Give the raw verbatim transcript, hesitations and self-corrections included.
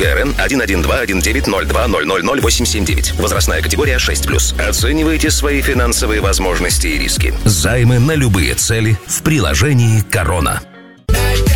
УГРН один один два один девять ноль два ноль ноль ноль восемь семь девять. Возрастная категория шесть плюс. Оценивайте свои финансовые возможности и риски. Займы на любые цели в приложении «Корона».